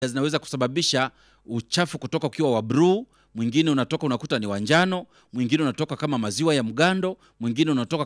zinaweza kusababisha uchafu kutoka ukiwa wa blue, mwingine unatoka unakuta ni wanjano, mwingine unatoka kama maziwa ya mgando, mwingine unatoka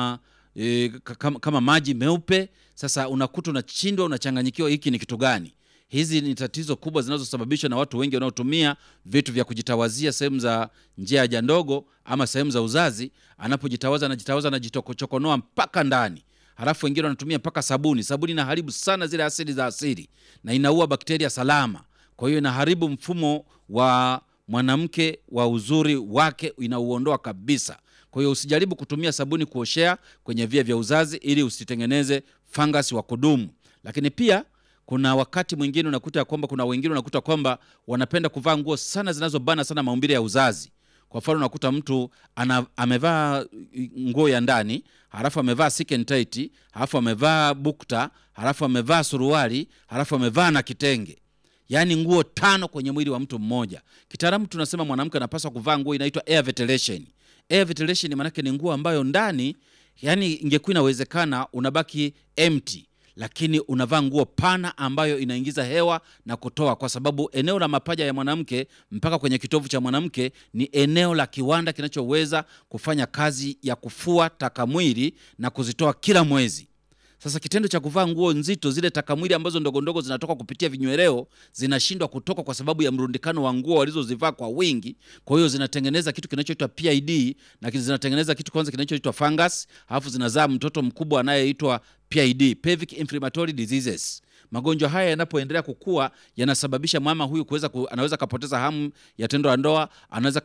kama maji meupe. Sasa unakuta unachindwa, unachanganyikiwa hiki ni kitu gani. Hizi ni tatizo kubwa zinazosababishwa na watu wengi wanaotumia vitu vya kujitawazia sehemu za njia ya haja ndogo ama sehemu za uzazi. Anapojitawaza anajitokochokonoa mpaka ndani. Halafu wengine wanatumia mpaka sabuni. Sabuni inaharibu sana zile asili za asili na inaua bakteria salama. Kwa hiyo inaharibu mfumo wa mwanamke wa uzuri wake, inauondoa kabisa. Kwa hiyo usijaribu kutumia sabuni kuoshea kwenye via vya uzazi ili usitengeneze fungus wa kudumu. Lakini pia kuna wakati mwingine unakuta kwamba kuna wengine unakuta kwamba wanapenda kuvaa nguo sana zinazobana sana maumbile ya uzazi. Kwa mfano unakuta mtu amevaa nguo ya ndani, halafu amevaa silk tight, halafu amevaa bukta, halafu amevaa suruali, halafu amevaa na kitenge. Yaani nguo 5 kwenye mwili wa mtu mmoja. Kitaalamu tunasema mwanamke anapaswa kuvaa nguo inaitwa air ventilation. Air ventilation maana yake ni nguo ambayo ndani, yani ingekuwa inawezekana unabaki empty, lakini unavaa nguo pana ambayo inaingiza hewa na kutoa, kwa sababu eneo la mapaja ya mwanamke mpaka kwenye kitovu cha mwanamke ni eneo la kiwanda kinachoweza kufanya kazi ya kufua taka mwili na kuzitoa kila mwezi. Sasa kitendo cha kuvaa nguo nzito, zile taka mwili ambazo ndogo ndogo zinatoka kupitia vinyweleo zinashindwa kutoka kwa sababu ya mrundikano wa nguo walizozivaa kwa wingi. Kwa hiyo zinatengeneza kitu kinachoitwa PID, na zinatengeneza kitu kwanza kinachoitwa fungus, alafu zinazaa mtoto mkubwa anayeitwa PID, pelvic inflammatory diseases. Magonjwa haya yanapoendelea kukua yanasababisha mama huyu anaweza kapoteza hamu ya tendo la ndoa, anaweza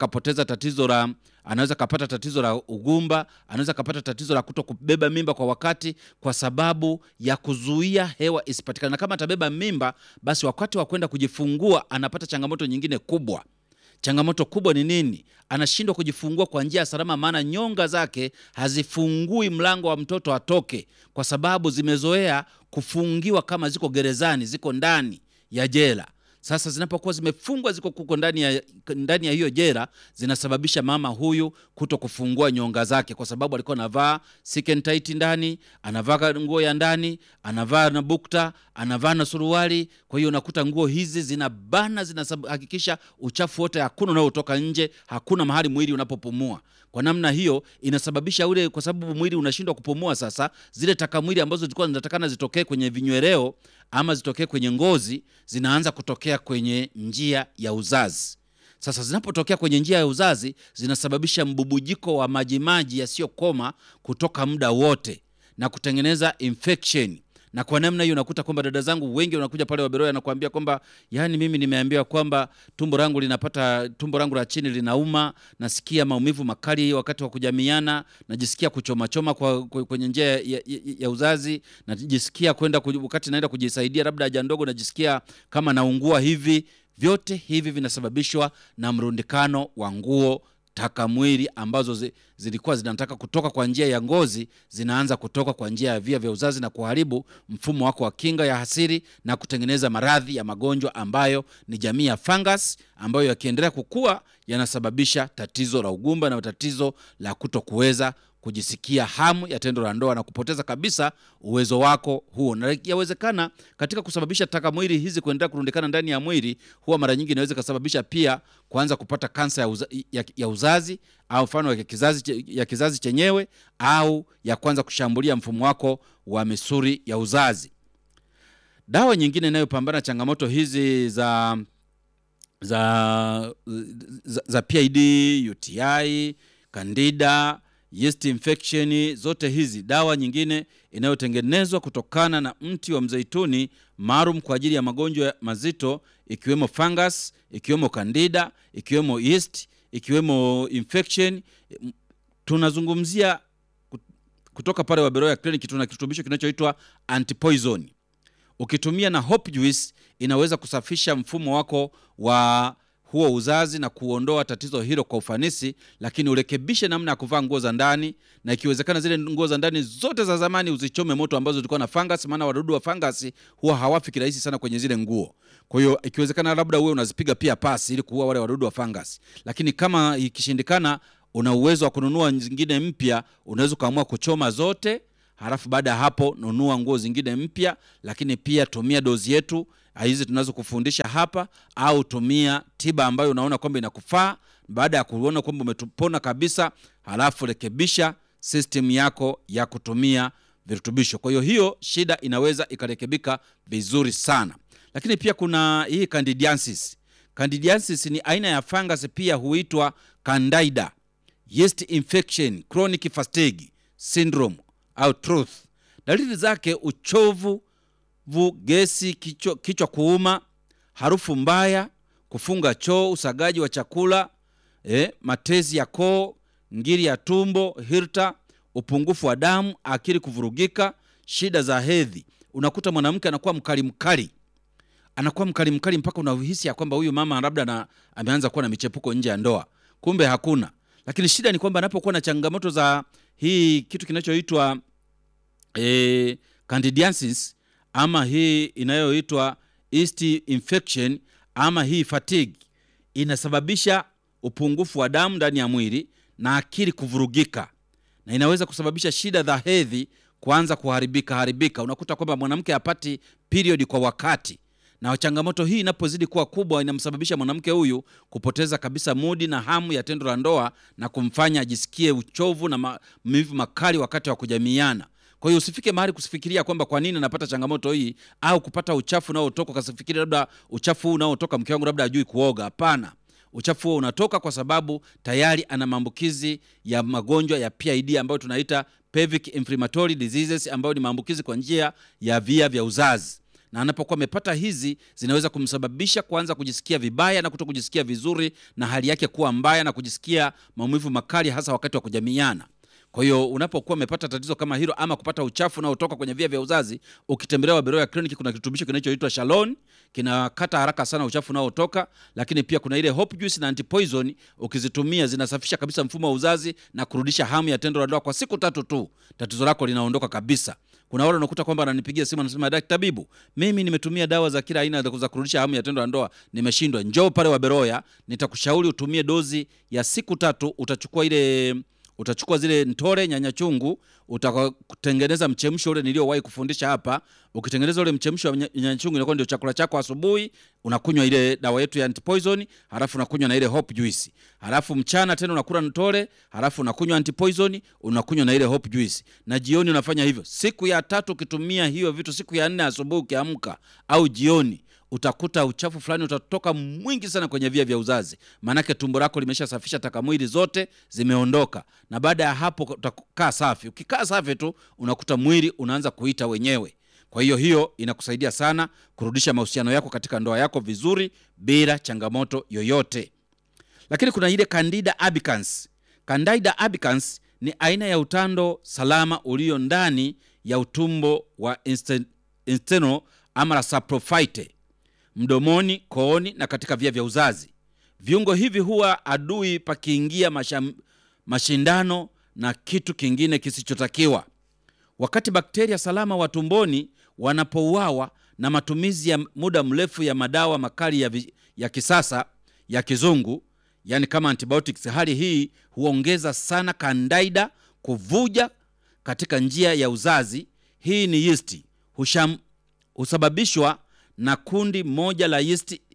kapata tatizo la ugumba, anaweza kapata tatizo la kutokubeba mimba kwa wakati kwa sababu ya kuzuia hewa isipatikane. Na kama atabeba mimba, basi wakati wa kwenda kujifungua anapata changamoto nyingine kubwa. Changamoto kubwa ni nini? Anashindwa kujifungua kwa njia salama, maana nyonga zake hazifungui mlango wa mtoto atoke, kwa sababu zimezoea kufungiwa kama ziko gerezani, ziko ndani ya jela. Sasa zinapokuwa zimefungwa, ziko kuko ndani ya hiyo jela, zinasababisha mama huyu kuto kufungua nyonga zake, kwa sababu alikuwa anavaa silk tight ndani, anavaa nguo ya ndani, anavaa na bukta, anavaa na suruali. Kwa hiyo unakuta nguo hizi zinabana, zinahakikisha uchafu wote hakuna unaotoka nje, hakuna mahali mwili unapopumua. Kwa namna hiyo inasababisha kwa sababu mwili unashindwa kupumua. Sasa zile taka mwili ambazo zilikuwa zinatakana zitokee kwenye vinyweleo ama zitokee kwenye ngozi, zinaanza kutokea kwenye njia ya uzazi. Sasa zinapotokea kwenye njia ya uzazi, zinasababisha mbubujiko wa majimaji yasiyokoma kutoka muda wote na kutengeneza infection. Na kwa namna hiyo unakuta kwamba dada zangu wengi wanakuja pale Waberoya na kuambia kwamba yani mimi nimeambiwa kwamba tumbo langu la chini linauma, nasikia maumivu makali wakati wa kujamiana, najisikia kuchoma kwenye njia ya uzazi, najisikia wakati naenda kujisaidia labda haja ndogo najisikia kama naungua hivi. Vyote hivi vinasababishwa na mrundikano wa nguo taka mwili ambazo zilikuwa zinataka kutoka kwa njia ya ngozi, zinaanza kutoka kwa njia ya via vya uzazi na kuharibu mfumo wako wa kinga ya asili na kutengeneza maradhi ya magonjwa ambayo ni jamii ya fungus, ambayo yakiendelea kukua yanasababisha tatizo la ugumba na tatizo la kutokuweza kujisikia hamu ya tendo la ndoa na kupoteza kabisa uwezo wako huo. Na yawezekana katika kusababisha taka mwili hizi kuendelea kurundikana ndani ya mwili, huwa mara nyingi inaweza kusababisha pia kuanza kupata kansa ya uzazi, au mfano ya kizazi chenyewe, au ya kwanza kushambulia mfumo wako wa misuli ya uzazi. Dawa nyingine inayopambana changamoto hizi za PID, UTI, Candida, yeast infection, zote hizi dawa nyingine inayotengenezwa kutokana na mti wa mzeituni maalum kwa ajili ya magonjwa mazito, ikiwemo fungus, ikiwemo Candida, ikiwemo yeast, ikiwemo infection. Tunazungumzia kutoka pale Waberoya Clinic, tuna kirutubisho kinachoitwa antipoison. Ukitumia na hope juice inaweza kusafisha mfumo wako wa huo uzazi na kuondoa tatizo hilo kwa ufanisi, lakini urekebishe namna ya kuvaa nguo za ndani, na ikiwezekana zile nguo za ndani zote za zamani uzichome moto ambazo zilikuwa na fungus, maana wadudu wa fungus huwa hawafi kirahisi sana kwenye zile nguo. Kwa hiyo ikiwezekana labda wewe unazipiga pia pasi ili kuua wale wadudu wa fungus, lakini kama ikishindikana una uwezo wa kununua nyingine mpya, unaweza kaamua kuchoma zote halafu baada ya hapo nunua nguo zingine mpya, lakini pia tumia dozi yetu hizi tunazokufundisha hapa, au tumia tiba ambayo unaona kwamba inakufaa. Baada ya kuona kwamba umetupona kabisa, halafu rekebisha system yako ya kutumia virutubisho. Kwa hiyo shida inaweza ikarekebika vizuri sana. Lakini pia kuna hii candidiasis. Candidiasis ni aina ya fungus, pia huitwa Candida yeast infection, chronic fatigue syndrome au truth. Dalili zake: uchovu, gesi, kichwa kuuma, harufu mbaya, kufunga choo, usagaji wa chakula, matezi ya koo, ngiri ya tumbo, hirta, upungufu wa damu, akili kuvurugika, shida za hedhi. Unakuta mwanamke anakuwa mkali mpaka unahisi ya kwamba huyu mama labda ameanza kuwa na michepuko nje ya ndoa, kumbe hakuna. Lakini shida ni kwamba anapokuwa na changamoto za hii kitu kinachoitwa candidiasis, ama hii inayoitwa yeast infection, ama hii fatigue, inasababisha upungufu wa damu ndani ya mwili na akili kuvurugika, na inaweza kusababisha shida za hedhi kuanza kuharibika. Unakuta kwamba mwanamke hapati period kwa wakati, na changamoto hii inapozidi kuwa kubwa inamsababisha mwanamke huyu kupoteza kabisa mudi na hamu ya tendo la ndoa, na kumfanya ajisikie uchovu na maumivu makali wakati wa kujamiiana. Kwa hiyo usifike mahali kusifikiria kwamba kwa nini anapata changamoto hii, au kupata uchafu unaotoka ukasifikiri labda uchafu huu unaotoka mke wangu labda hajui kuoga. Hapana, uchafu huo unatoka kwa sababu tayari ana maambukizi ya magonjwa ya PID ambayo tunaita pelvic inflammatory diseases, ambayo ni maambukizi kwa njia ya via vya uzazi. Na anapokuwa amepata hizi, zinaweza kumsababisha kuanza kujisikia vibaya na kuto kujisikia vizuri, na hali yake kuwa mbaya na kujisikia maumivu makali, hasa wakati wa kujamiiana. Kwa hiyo unapokuwa umepata tatizo kama hilo, ama kupata uchafu unaotoka kwenye via vya uzazi, ukitembelea Waberoya Clinic kuna kirutubisho kinachoitwa Shalon, kinakata haraka sana uchafu unaotoka. Lakini pia kuna ile Hope Juice na Antipoison, ukizitumia zinasafisha kabisa mfumo wa uzazi na kurudisha hamu ya tendo la ndoa kwa siku 3 tu, tatizo lako linaondoka kabisa. Kuna wale unakuta kwamba ananipigia simu anasema, daktari tabibu, mimi nimetumia dawa za kila aina za kurudisha hamu ya tendo la ndoa, nimeshindwa. Njoo pale Waberoya, nitakushauri utumie dozi ya siku 3. Utachukua zile ntore, nyanya chungu, utatengeneza mchemsho ule niliowahi kufundisha hapa. Ukitengeneza ule mchemsho wa nyanya chungu, inakuwa ndio chakula chako asubuhi. Unakunywa ile dawa yetu ya Antipoison, halafu unakunywa na ile Hope Juice. Halafu mchana tena unakula ntore, halafu unakunywa Antipoison, unakunywa na ile Hope Juice. Na jioni unafanya hivyo. Siku ya 3 ukitumia hiyo vitu, siku ya 4 asubuhi ukiamka au jioni, utakuta uchafu fulani utatoka mwingi sana kwenye via vya uzazi. Manake tumbo lako limeshasafisha taka mwili zote, zimeondoka. Na baada ya hapo utakaa safi. Ukikaa safi tu, unakuta mwili unaanza kuita wenyewe. Kwa hiyo inakusaidia sana kurudisha mahusiano yako katika ndoa yako vizuri bila changamoto yoyote. Lakini kuna ile Candida albicans. Candida albicans ni aina ya utando salama ulio ndani ya utumbo wa intestinal ama saprophyte, mdomoni, kooni na katika via vya uzazi. Viungo hivi huwa adui pakiingia mashindano na kitu kingine kisichotakiwa. Wakati bakteria salama wa tumboni wanapouawa na matumizi ya muda mrefu ya madawa makali ya kisasa ya kizungu, yani kama antibiotics, hali hii huongeza sana Candida kuvuja katika njia ya uzazi. Hii ni yeast, husababishwa na kundi moja la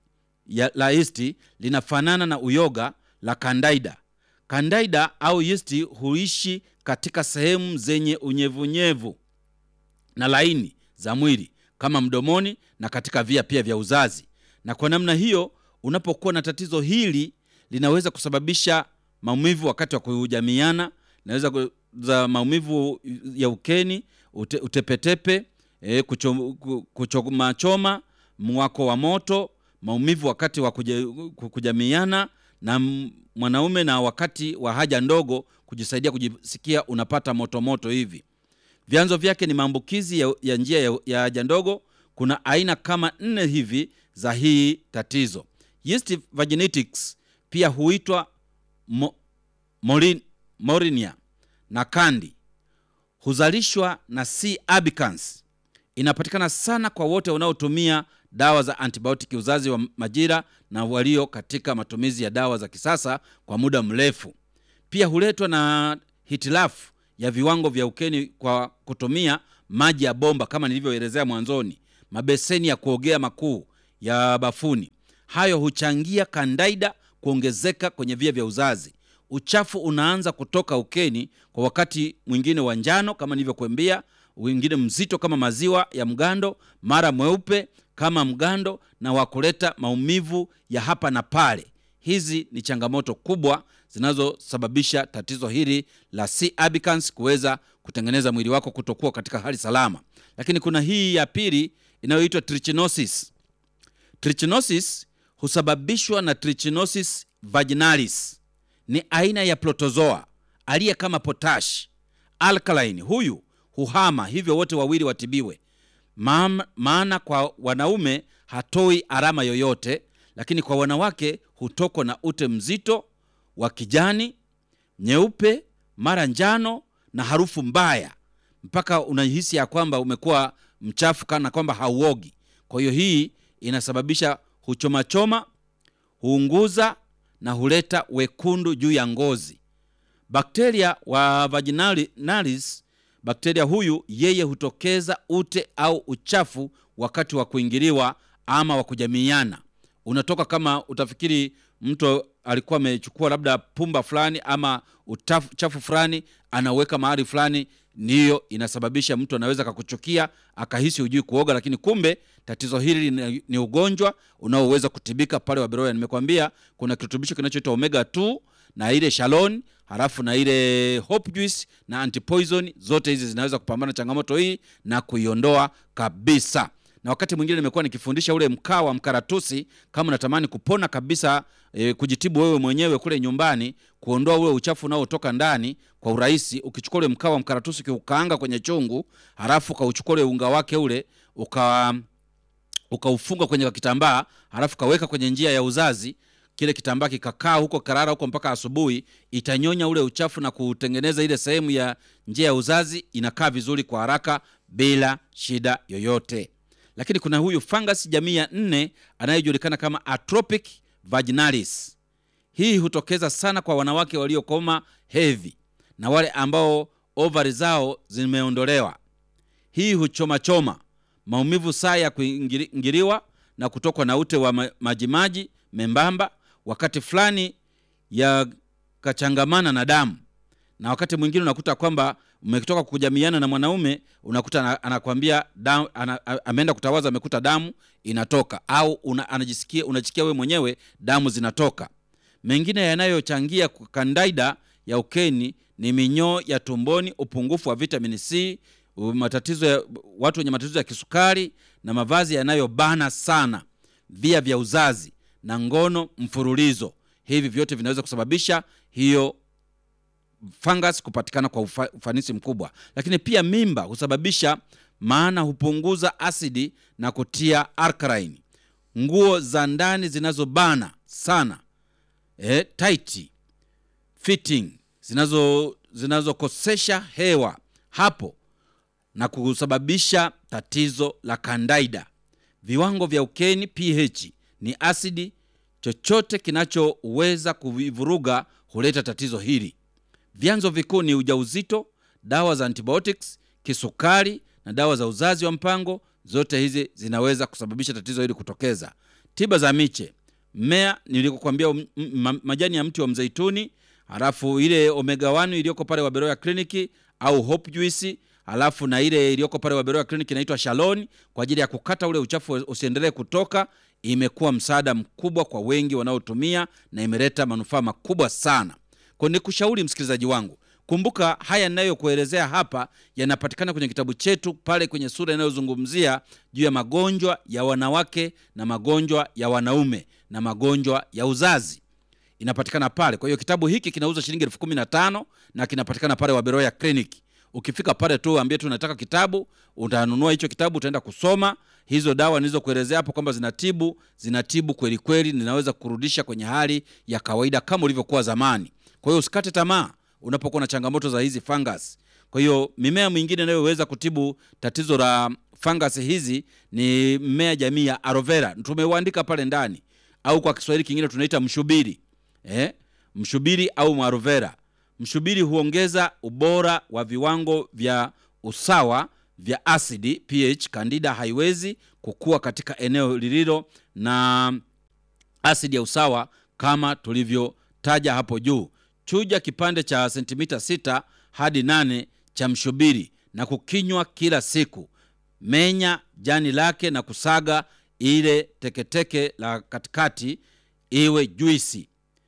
yeast linafanana na uyoga la Candida. Candida au yeast huishi katika sehemu zenye unyevunyevu na laini za mwili kama mdomoni na katika via pia vya uzazi. Na kwa namna hiyo, unapokuwa na tatizo hili, linaweza kusababisha maumivu wakati wa kujamiiana, linaweza za maumivu ya ukeni, utepetepe, kuchoma, mwako wa moto, maumivu wakati wa kujamiiana na mwanaume, na wakati wa haja ndogo kujisaidia kujisikia unapata moto hivi. Vyanzo vyake ni maambukizi ya njia ya haja ndogo. Kuna aina kama 4 hivi za hii tatizo. Yeast vaginitis pia huitwa Morinia na Candi. Huzalishwa na C. albicans. Inapatikana sana kwa wote wanaotumia dawa za antibiotic uzazi wa majira na walio katika matumizi ya dawa za kisasa kwa muda mrefu. Pia huletwa na hitilafu ya viwango vya ukeni kwa kutumia maji ya bomba kama nilivyoelezea mwanzoni, mabeseni ya kuogea makuu ya bafuni, hayo huchangia kandaida kuongezeka kwenye via vya uzazi. Uchafu unaanza kutoka ukeni kwa wakati mwingine wa njano kama nilivyokuambia, wengine mzito kama maziwa ya mgando, mara mweupe kama mgando, na wa kuleta maumivu ya hapa na pale. Hizi ni changamoto kubwa zinazosababisha tatizo hili la C. albicans kuweza kutengeneza mwili wako kutokuwa katika hali salama. Lakini kuna hii ya pili inayoitwa trichinosis. Trichinosis husababishwa na Trichinosis vaginalis. Ni aina ya protozoa aliye kama potash alkaline. Huyu huhama, hivyo wote wawili watibiwe. Maana kwa wanaume hatoi alama yoyote, lakini kwa wanawake hutokwa na ute mzito wa kijani, nyeupe, mara njano na harufu mbaya, mpaka unahisi ya kwamba umekuwa mchafu kana kwamba hauogi. Kwa hiyo hii inasababisha huchomachoma, huunguza na huleta wekundu juu ya ngozi. Bakteria wa vaginalis, bakteria huyu yeye hutokeza ute au uchafu wakati wa kuingiliwa ama wa kujamiiana. Unatoka kama utafikiri mtu alikuwa amechukua labda pumba fulani ama uchafu fulani anaweka mahali fulani. Ndiyo inasababisha mtu anaweza kukuchukia akahisi hujui kuoga, lakini kumbe tatizo hili ni ugonjwa unaoweza kutibika pale Waberoya. Nimekwambia kuna kirutubisho kinachoitwa omega 2 na ile Shalon, halafu na ile Hope Juice na antipoison, zote hizi zinaweza kupambana changamoto hii na kuiondoa kabisa. Na wakati mwingine nimekuwa nikifundisha ule mkaa wa mkaratusi, kama unatamani kupona kabisa, kujitibu wewe mwenyewe kule nyumbani, kuondoa ule uchafu unaotoka ndani kwa urahisi. Ukichukua ule mkaa wa mkaratusi ukaanga kwenye chungu, halafu ukauchukua ule unga wake ule ukaufunga kwenye kitambaa, halafu kaweka kwenye njia ya uzazi, kile kitambaa kikakaa huko karara huko mpaka asubuhi, itanyonya ule uchafu na kutengeneza ile sehemu ya njia ya uzazi, inakaa vizuri kwa haraka bila shida yoyote. Lakini kuna huyu fungus jamii ya 4 anayejulikana kama Atrophic vaginalis. Hii hutokeza sana kwa wanawake waliokoma hedhi na wale ambao ovari zao zimeondolewa. Hii huchoma, maumivu saa ya kuingiliwa na kutokwa na ute wa majimaji membamba, wakati fulani ya kachangamana na damu. Na wakati mwingine unakuta kwamba umetoka kujamiana na mwanaume, unakuta anakuambia ameenda kutawaza, amekuta damu inatoka, au unajisikia wewe mwenyewe damu zinatoka. Mengine yanayochangia kandaida ya ukeni ni minyoo ya tumboni, upungufu wa vitamin C, watu wenye matatizo ya kisukari, na mavazi yanayobana sana, via vya uzazi na ngono mfululizo. Hivi vyote vinaweza kusababisha hiyo fungus kupatikana kwa ufanisi mkubwa. Lakini pia mimba husababisha, maana hupunguza asidi na kutia alkaline. Nguo za ndani zinazobana sana, tight fitting, zinazokosesha hewa hapo na kusababisha tatizo la kandaida. Viwango vya ukeni pH ni asidi, chochote kinachoweza kuvivuruga huleta tatizo hili. Vyanzo vikuu ni ujauzito, dawa za antibiotics, kisukari na dawa za uzazi wa mpango. Zote hizi zinaweza kusababisha tatizo hili kutokeza. Tiba za miche, mmea nilikokuambia, majani ya mti wa mzeituni, halafu ile omega 1 iliyoko pale Waberoya Clinic au Hope Juice, halafu na ile iliyoko pale Waberoya Clinic inaitwa Shalon kwa ajili ya kukata ule uchafu usiendelee kutoka. Imekuwa msaada mkubwa kwa wengi wanaotumia na imeleta manufaa makubwa sana. Kwa nikushauri msikilizaji wangu, kumbuka haya ninayokuelezea hapa yanapatikana kwenye kitabu chetu pale kwenye sura inayozungumzia juu ya magonjwa ya wanawake na magonjwa ya wanaume na magonjwa ya uzazi. Inapatikana pale. Kwa hiyo kitabu hiki kinauza shilingi 15,000 na kinapatikana pale Waberoya Clinic. Ukifika pale tu ambie tunataka kitabu, utanunua hicho kitabu, utaenda kusoma hizo dawa nilizokuelezea hapo kwamba zinatibu kweli kweli, ninaweza kurudisha kwenye hali ya kawaida kama ulivyokuwa zamani. Kwa hiyo usikate tamaa unapokuwa na changamoto za hizi fungus. Kwa hiyo mimea mingine inayoweza kutibu tatizo la fungus hizi ni mmea jamii ya aloe vera. Tumeuandika pale ndani, au kwa Kiswahili kingine tunaita mshubiri. Mshubiri au aloe vera. Mshubiri huongeza ubora wa viwango vya usawa vya asidi pH. Candida haiwezi kukua katika eneo lililo na asidi ya usawa kama tulivyotaja hapo juu. Chuja kipande cha sentimita 6 hadi 8 cha mshubiri na kukinywa kila siku. Menya jani lake na kusaga ile teketeke la katikati iwe juisi.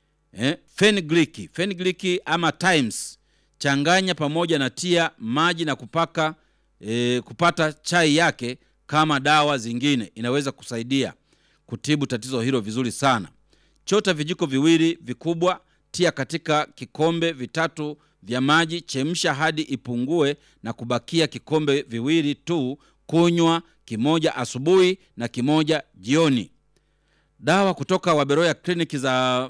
Fenugreek ama Thymes changanya pamoja na tia maji na kupata chai yake kama dawa zingine. Inaweza kusaidia kutibu tatizo hilo vizuri sana. Chota vijiko viwili vikubwa, tia katika kikombe vitatu vya maji, chemsha hadi ipungue na kubakia kikombe viwili tu. Kunywa kimoja asubuhi na kimoja jioni. Dawa kutoka Waberoya Clinic za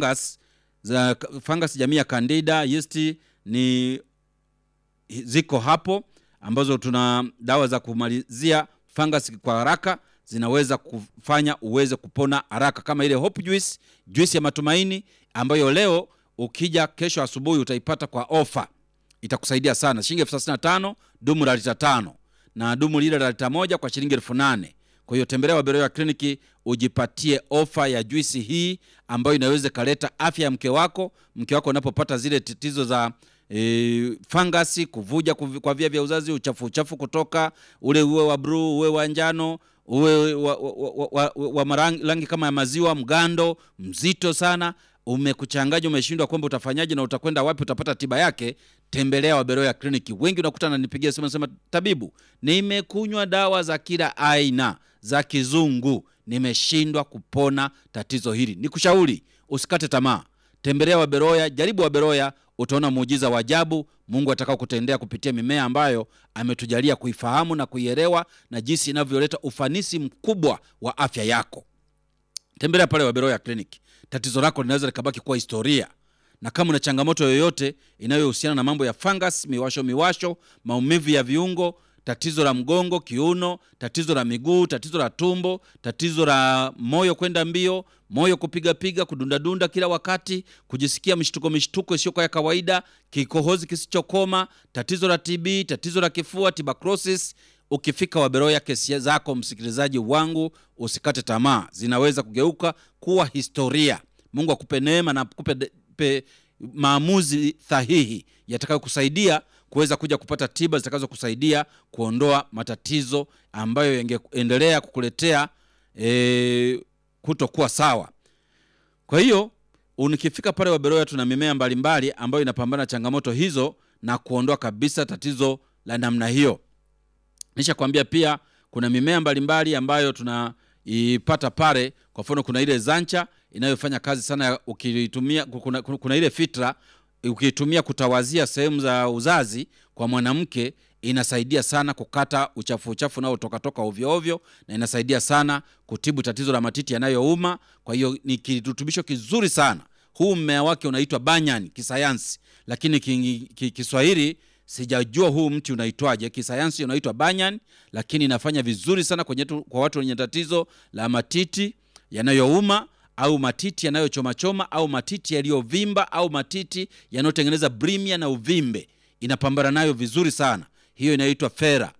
fungus jamii ya Candida yeast ni ziko hapo, ambazo tuna dawa za kumalizia fungus kwa haraka, zinaweza kufanya uweze kupona haraka, kama ile Hope juice ya matumaini, ambayo leo ukija kesho asubuhi utaipata kwa ofa. Itakusaidia sana. Shilingi 35 dumu la lita 5 na dumu lile la lita 1 kwa shilingi 8,000. Kwa hiyo tembelea Waberoya Clinic ujipatie ofa ya juisi hii ambayo inaweza kaleta afya ya mke wako. Mke wako unapopata zile tatizo za fangasi, kuvuja kwa via vya uzazi, uchafu kutoka ule, uwe wa blue, uwe wa njano, uwe wa rangi kama ya maziwa, mgando mzito sana, umekuchanganya, umeshindwa kwamba utafanyaje na utakwenda wapi utapata tiba yake, tembelea Waberoya Clinic. Wengi unakuta ananipigia simu nasema, tabibu, nimekunywa dawa za kila aina za kizungu, nimeshindwa kupona tatizo hili. Nikushauri usikate tamaa. Tembelea Waberoya, jaribu Waberoya, utaona muujiza wa ajabu Mungu atakao kutendea kupitia mimea ambayo ametujalia kuifahamu na kuielewa, na jinsi inavyoleta ufanisi mkubwa wa afya yako. Tembelea pale Waberoya Clinic. Tatizo lako linaweza likabaki kuwa historia. Na kama una changamoto yoyote inayohusiana na mambo ya fungus, miwasho, maumivu ya viungo, tatizo la mgongo, kiuno, tatizo la miguu, tatizo la tumbo, tatizo la moyo kwenda mbio, moyo kupiga kudunda kila wakati, kujisikia mishtuko sio ya kawaida, kikohozi kisichokoma, tatizo la TB, tatizo la kifua, tuberculosis, ukifika Waberoya, kesi zako, msikilizaji wangu, usikate tamaa. Zinaweza kugeuka kuwa historia. Mungu akupe neema na akupe maamuzi sahihi yatakayokusaidia kuweza kuja kupata tiba zitakazokusaidia kuondoa matatizo ambayo yangeendelea kukuletea kutokuwa sawa. Kwa hiyo unikifika pale Waberoya, tuna mimea mbalimbali ambayo inapambana changamoto hizo na kuondoa kabisa tatizo la namna hiyo. Nisha kwambia pia kuna mimea mbalimbali ambayo tunaipata pale. Kwa mfano kuna ile zancha inayofanya kazi sana ukitumia, kuna ile fitra ukitumia kutawazia sehemu za uzazi kwa mwanamke, inasaidia sana kukata uchafu nao toka ovyo, na inasaidia sana kutibu tatizo la matiti yanayouma. Kwa hiyo ni kirutubisho kizuri sana. Huu mmea wake unaitwa banyan kisayansi, lakini Kiswahili sijajua huu mti unaitwaje. Kisayansi unaitwa banyan, lakini inafanya vizuri sana kwa watu wenye tatizo la matiti yanayouma, au matiti yanayochoma au matiti yaliyovimba, au matiti yanayotengeneza brimia na uvimbe. Inapambana nayo vizuri sana. Hiyo inaitwa fera.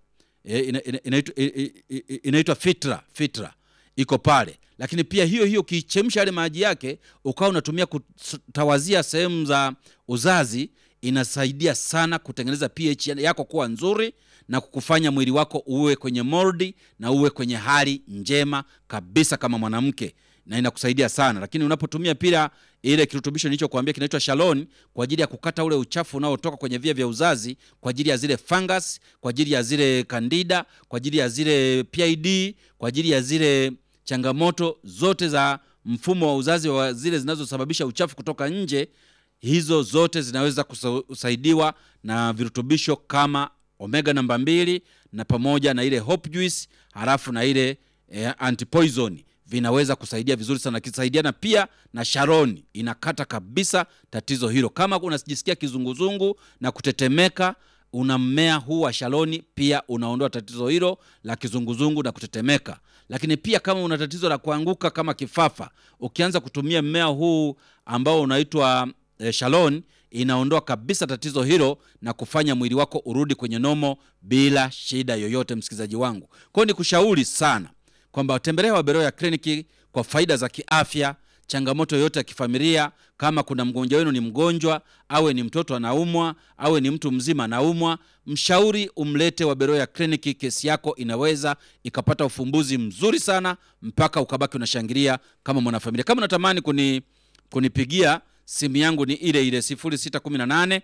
Inaitwa fitra. Iko pale. Lakini pia hiyo kichemsha yale maji yake ukawa unatumia kutawazia sehemu za uzazi, inasaidia sana kutengeneza pH yako kuwa nzuri na kukufanya mwili wako uwe kwenye moldi na uwe kwenye hali njema kabisa kama mwanamke, na inakusaidia sana. Lakini unapotumia pia ile kirutubisho nilichokuambia kinaitwa Shalon kwa ajili ya kukata ule uchafu unaotoka kwenye via vya uzazi, kwa ajili ya zile fungus, kwa ajili ya zile Candida, kwa ajili ya zile PID, kwa ajili ya zile changamoto zote za mfumo wa uzazi wa zile zinazosababisha uchafu kutoka nje, hizo zote zinaweza kusaidiwa na virutubisho kama omega namba 2 na pamoja na ile Hope Juice, halafu na ile antipoison, vinaweza kusaidia vizuri sana. Kisaidiana pia na Shalon, inakata kabisa tatizo hilo. Kama unajisikia kizunguzungu na kutetemeka, una mmea huu wa Shalon pia unaondoa tatizo hilo la kizunguzungu na kutetemeka. Lakini pia kama una tatizo la kuanguka kama kifafa, ukianza kutumia mmea huu ambao unaitwa Shalon inaondoa kabisa tatizo hilo na kufanya mwili wako urudi kwenye nomo bila shida yoyote, msikilizaji wangu. Kwa hiyo nikushauri sana kwamba tembelea Waberoya Kliniki kwa faida za kiafya, changamoto yoyote ya kifamilia. Kama kuna mgonjwa wenu ni mgonjwa, awe ni mtoto anaumwa, awe ni mtu mzima anaumwa, mshauri umlete Waberoya Kliniki. Kesi yako inaweza ikapata ufumbuzi mzuri sana mpaka ukabaki unashangilia kama mwanafamilia. Kama unatamani kunipigia, simu yangu ni ile ile 0618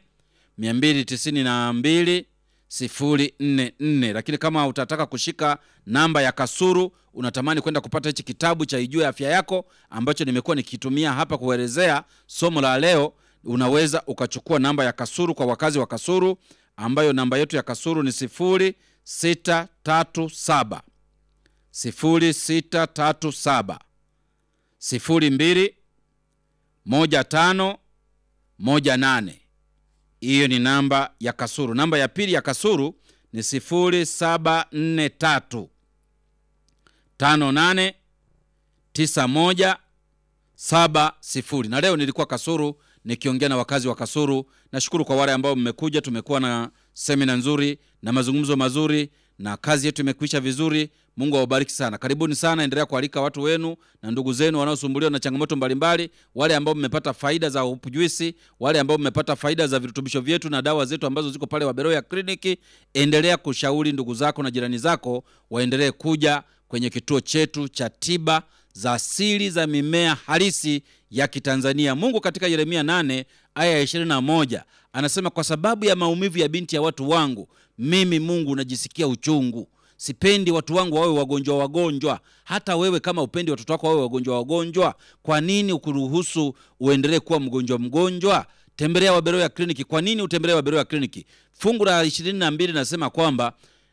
292 044. Lakini kama utataka kushika namba ya Kasuru, unatamani kwenda kupata hichi kitabu cha Ijue Afya Yako ambacho nimekuwa nikitumia hapa kuelezea somo la leo, unaweza ukachukua namba ya Kasuru kwa wakazi wa Kasuru, ambayo namba yetu ya Kasuru ni 0637 0637 02 1518. Hiyo ni namba ya Kasuru. Namba ya pili ya Kasuru ni 0743 58 91 70. Na leo nilikuwa Kasuru nikiongea na wakazi wa Kasuru. Nashukuru kwa wale ambao mmekuja, tumekuwa na semina nzuri na mazungumzo mazuri na kazi yetu imekwisha vizuri. Mungu awabariki sana. Karibuni sana, endelea kualika watu wenu na ndugu zenu wanaosumbuliwa na changamoto mbalimbali, wale ambao mmepata faida za Hope Juice, wale ambao mmepata faida za virutubisho vyetu na dawa zetu ambazo ziko pale Waberoya Kliniki. Endelea kushauri ndugu zako na jirani zako waendelee kuja kwenye kituo chetu cha tiba za asili za mimea halisi ya Kitanzania. Mungu katika Yeremia 8 aya ya 21 anasema, kwa sababu ya maumivu ya binti ya watu wangu, mimi Mungu najisikia uchungu. Sipendi watu wangu wawe wagonjwa. Hata wewe kama upendi watoto wako wawe wagonjwa, kwa nini ukuruhusu uendelee kuwa mgonjwa? Tembelea Waberoya Kliniki. Kwa nini utembelee Waberoya Kliniki? Fungu la 22 nasema kwamba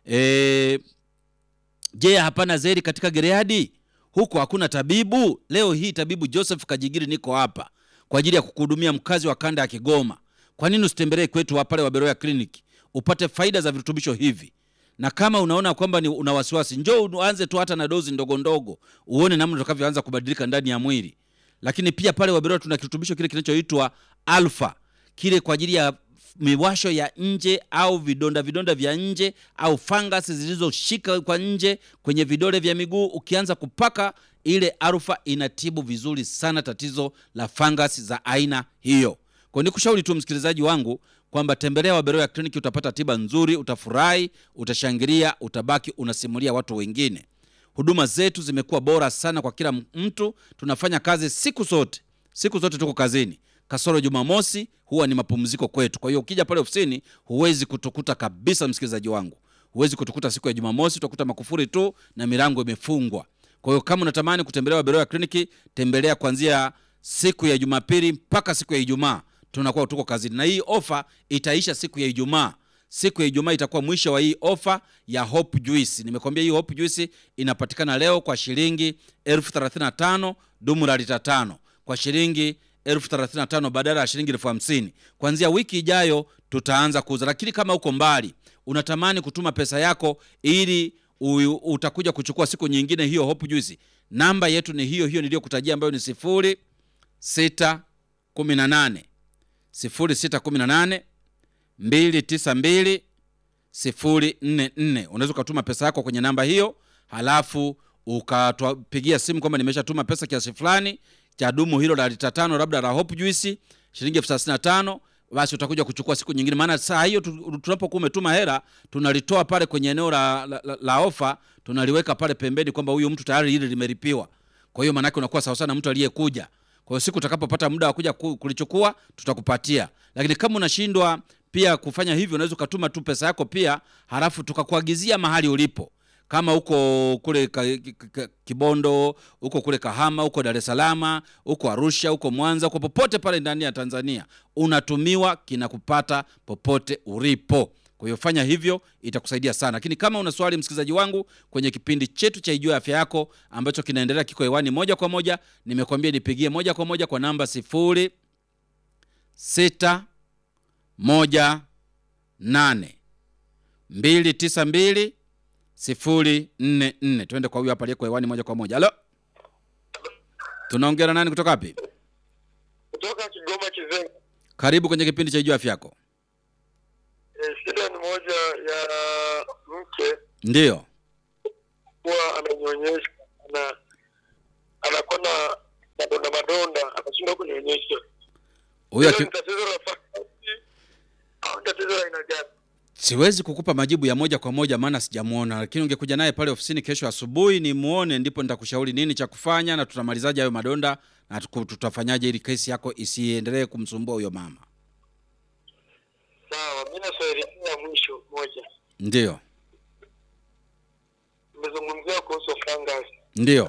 je, hapana zeri katika Gileadi? Huko hakuna tabibu? Leo hii tabibu Joseph Kajigiri niko hapa kwa ajili ya kukuhudumia, mkazi wa kanda ya Kigoma. Kwa nini usitembelee kwetu hapa pale Waberoya Kliniki upate faida za virutubisho hivi? Na kama unaona kwamba una wasiwasi, njoo uanze tu hata na dozi ndogo ndogo, uone namna utakavyoanza kubadilika ndani ya mwili. Lakini pia pale Waberoya tuna kirutubisho kile kinachoitwa Alpha, kile kwa ajili ya miwasho ya nje au vidonda vya nje au fungus zilizoshika kwa nje kwenye vidole vya miguu. Ukianza kupaka ile Alpha inatibu vizuri sana tatizo la fungus za aina hiyo. Kwa nikushauri tu msikilizaji wangu kwamba tembelea Waberoya Kliniki, utapata tiba nzuri, utafurahi, utashangilia, utabaki unasimulia watu wengine. Huduma zetu zimekuwa bora sana kwa kila mtu. Tunafanya kazi siku zote tuko kazini. Kasoro Jumamosi huwa ni mapumziko kwetu. Kwa hiyo ukija pale ofisini huwezi kutukuta kabisa, msikilizaji wangu. Huwezi kutukuta siku ya Jumamosi, utakuta makufuri tu na milango imefungwa. Kwa hiyo kama unatamani kutembelea Waberoya Kliniki, tembelea kuanzia siku ya Jumapili mpaka siku ya Ijumaa. Tunakuwa tuko kazini. Na hii ofa itaisha siku ya Ijumaa. Siku ya Ijumaa itakuwa mwisho wa hii ofa ya Hope Juice. Nimekwambia hii Hope Juice inapatikana leo kwa shilingi 1035 dumu la lita 5. Kwa shilingi 1035 badala ya shilingi 1050. Kuanzia wiki ijayo tutaanza kuuza. Lakini kama uko mbali, unatamani kutuma pesa yako ili utakuja kuchukua siku nyingine hiyo Hope Juice, namba yetu ni hiyo niliyokutajia ambayo ni 0618 292 044. Unaweza kutuma pesa yako kwenye namba hiyo, halafu ukatupigia simu kwamba nimeshatuma pesa kiasi fulani cha dumu hilo la lita 5 labda la Hope Juice shilingi 1035. Basi utakuja kuchukua siku nyingine, maana saa hiyo tunapokuwa umetuma hela tunalitoa pale kwenye eneo la ofa, tunaliweka pale pembeni kwamba huyu mtu tayari ile limelipiwa. Kwa hiyo maana yake unakuwa sawa sana mtu aliyekuja. Kwa hiyo siku utakapopata muda wa kuja kulichukua tutakupatia. Lakini kama unashindwa pia kufanya hivyo, unaweza kutuma tu pesa yako pia, halafu tukakuagizia mahali ulipo. Kama uko kule Kibondo, uko kule Kahama, uko Dar es Salaam, uko Arusha, uko Mwanza, uko popote pale ndani ya Tanzania, unatumiwa kinakupata popote ulipo. Kwa hiyo fanya hivyo, itakusaidia sana. Lakini kama una swali, msikilizaji wangu, kwenye kipindi chetu cha Ijue Afya Yako ambacho kinaendelea, kiko hewani moja kwa moja, nimekwambia nipigie moja kwa moja kwa namba 0618 292 044. Twende kwa huyu hapa aliyeko hewani moja kwa moja. Halo, tunaongea na nani kutoka wapi? Kutoka Kigoma Kizenga. Karibu kwenye kipindi cha Jua Afya Yako. Shida ni moja ya mke. Ndio. Huwa ananyonyesha na anakuwa na madonda anashindwa kunyonyesha. Huyo tatizo la fangasi au tatizo la aina gani? Siwezi kukupa majibu ya moja kwa moja maana sijamuona, lakini ungekuja naye pale ofisini kesho asubuhi ni muone, ndipo nitakushauri nini cha kufanya na tutamalizaje hayo madonda na tutafanyaje ili kesi yako isiendelee kumsumbua huyo mama. Sawa, mimi na swali la mwisho moja. Ndio. Nimezungumzia kuhusu fangasi. Ndio.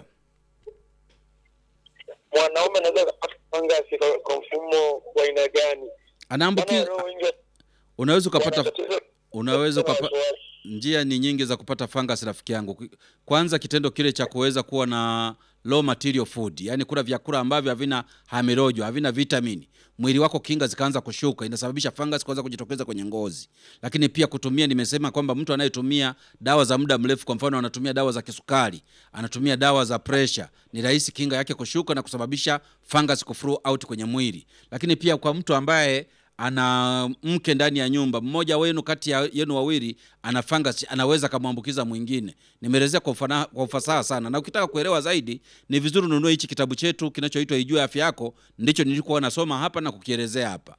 Mwanaume anaweza kupata fangasi kwa mfumo wa aina gani? Anaambukiza. Unaweza kupata njia ni nyingi za kupata fungus rafiki yangu. Kwanza kitendo kile cha kuweza kuwa na low material food, yani kula vyakula ambavyo havina hamirojo, havina vitamini. Mwili wako kinga zikaanza kushuka, inasababisha fungus kuanza kujitokeza kwenye ngozi. Lakini pia kutumia, nimesema kwamba mtu anayetumia dawa za muda mrefu, kwa mfano anatumia dawa za kisukari, anatumia dawa za pressure, ni rahisi kinga yake kushuka na kusababisha fungus kuflow out kwenye mwili. Lakini pia kwa mtu ambaye ana mke ndani ya nyumba, mmoja wenu kati ya yenu wawili ana fungus, anaweza kumwambukiza mwingine. Nimeelezea kwa ufasaha sana, na ukitaka kuelewa zaidi ni vizuri ununue hichi kitabu chetu kinachoitwa Ijue Afya Yako, ndicho nilikuwa nasoma hapa na kukielezea hapa.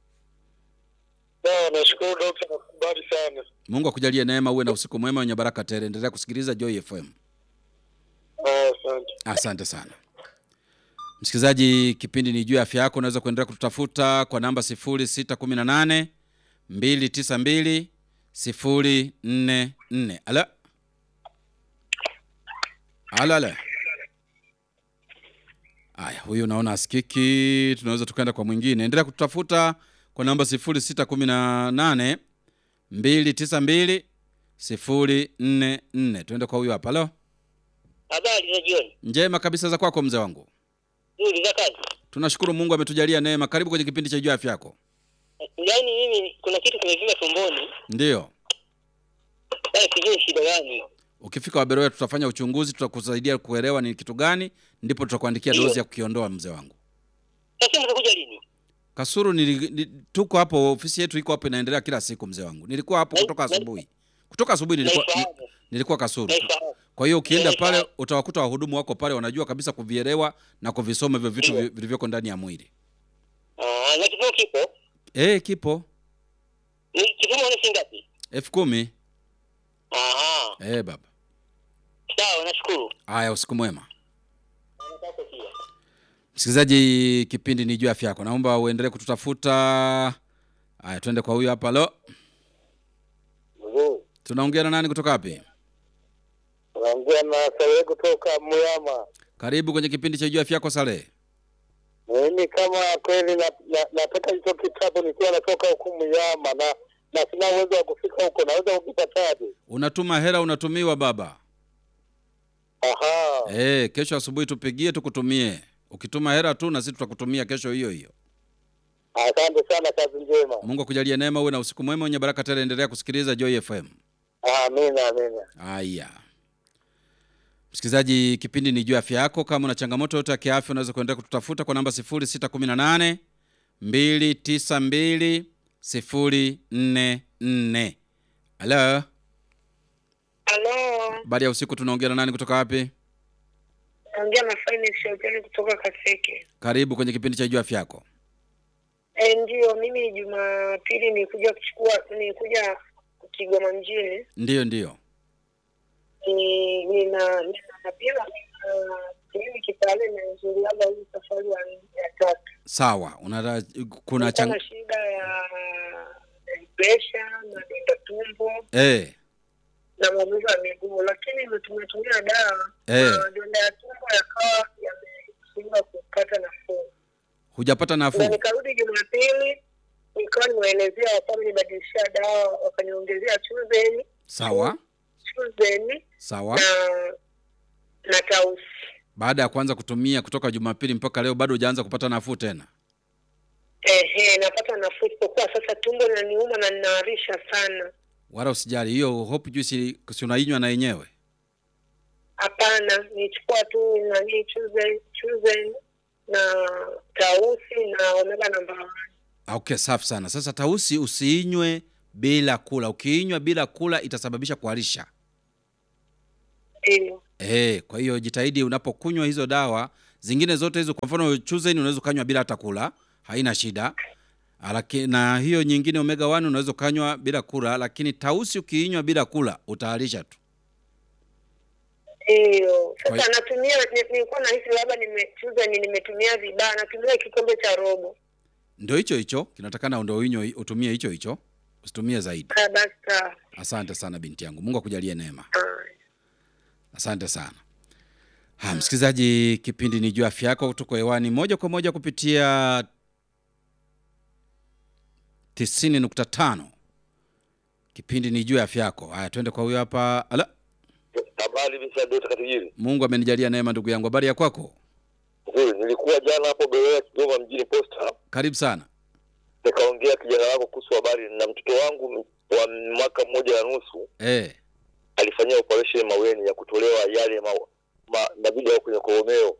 Nashukuru daktari, nakubali sana. Mungu akujalie neema, uwe na usiku mwema wenye baraka tele. Endelea kusikiliza Joy FM. Asante. Asante sana. Msikilizaji, kipindi ni Jua Afya Yako. Unaweza kuendelea kututafuta kwa namba 0618 292 044. Ala. Aya, huyu naona asikiki. Tunaweza tukaenda kwa mwingine. Endelea kututafuta kwa namba 0618 292 044. Tuende kwa huyu hapa. Halo. Habari za jioni. Njema kabisa, za kwako mzee wangu. Nzuri za kazi. Tunashukuru Mungu ametujalia neema. Karibu kwenye kipindi cha Jua Afya Yako. Yaani mimi kuna kitu kimevimba tumboni. Ndio. Sasa sijui shida gani. Ukifika Waberoya tutafanya uchunguzi, tutakusaidia kuelewa ni kitu gani, ndipo tutakuandikia dozi ya kukiondoa mzee wangu. Sasa mtakuja lini? Kasuru tuko hapo, ofisi yetu iko hapo inaendelea kila siku mzee wangu. Nilikuwa hapo kutoka asubuhi. Kutoka asubuhi nilikuwa Kasuru. Kwa hiyo ukienda pale utawakuta wahudumu wako pale wanajua kabisa kuvielewa na kuvisoma hivyo vitu vilivyoko ndani ya mwili. Na kipimo kipo? Kipo. Ni kipimo ni ngapi? 10,000. Aha. Baba. Sawa, nashukuru. Haya, usiku mwema. Msikilizaji, kipindi ni Jua Afya Yako. Naomba uendelee kututafuta. Haya, twende kwa huyu hapa. Halo. Tunaongea na nani kutoka wapi? Naongea na Saleh kutoka Muyama. Karibu kwenye kipindi cha Jua Afya Yako Saleh. Mimi kama kweli nataka hicho kitabu nikiwa natoka huko Muyama na sina uwezo wa kufika huko, naweza ukipataje? Unatuma hela, unatumiwa baba. Aha. Kesho asubuhi tupigie tukutumie. Ukituma hela tu na sisi tutakutumia kesho hiyo hiyo. Asante sana, kazi njema. Mungu akujalie neema, uwe na usiku mwema wenye baraka tele. Endelea kusikiliza Joy FM. Amina. Haya. Msikilizaji, kipindi ni Jua Afya Yako. Kama una changamoto yote ya kiafya unaweza kuendelea kututafuta kwa namba 0618 292 044. Halo. Baada ya usiku, tunaongea na nani kutoka wapi? Naongea na Finance Hotel kutoka Kaseke. Karibu kwenye kipindi cha Jua Afya Yako. Ndio, mimi Jumapili nilikuja Kigoma mjini. Ndio. Nina pia mimi kitale na nzuri hapa hii safari ya tatu. Sawa, kuna shida ya pressure na tumbo. Na maumivu ya miguu, lakini nimetumia dawa. Donda ya tumbo yakawa yameshindwa kupata nafuu. Hujapata nafuu? Nikarudi Jumapili nikawa nimeelezea wapame nibadilishia dawa, wakaniongezea Chuzeni. Sawa. Na Tausi. Baada ya kuanza kutumia kutoka Jumapili mpaka leo bado hujaanza kupata nafuu tena? Napata nafuu, kwa sasa tumbo linaniuma na ninaharisha sana. Wala usijali, hiyo Hope Juice si unainywa na yenyewe? Hapana, nichukua tu Chuzeni na Tausi na Omega namba 1. Okay, safi sana. Sasa Tausi usiinywe bila kula. Ukiinywa bila kula itasababisha kuharisha. Kwa hiyo jitahidi unapokunywa hizo dawa, zingine zote hizo kwa mfano Chuzen unaweza kanywa bila hata kula, haina shida. Na hiyo nyingine Omega 1 unaweza kanywa bila kula, lakini Tausi ukiinywa bila kula utaharisha tu. Sasa natumia, nilikuwa nahisi labda nimetumia vibaya, natumia kikombe cha robo. Ndio hicho kinatakana ndio unywe, utumie hicho. Usitumie zaidi. Basta. Asante sana binti yangu. Mungu akujalie neema. Asante sana. Msikilizaji, kipindi ni Jua Afya Yako, tuko hewani moja kwa moja kupitia 90.5. Kipindi ni Jua Afya Yako. Haya, twende kwa huyo hapa. Habari bisa Dr. Katijiri. Mungu amenijalia neema ndugu yangu. Habari ya kwako? Nilikuwa jana hapo Berea Kigoma mjini Posta. Karibu sana. Nikaongea kijana wako kuhusu habari na mtoto wangu wa mwaka 1.5. Alifanyia operation maweni ya kutolewa yale na video kwenye koromeo.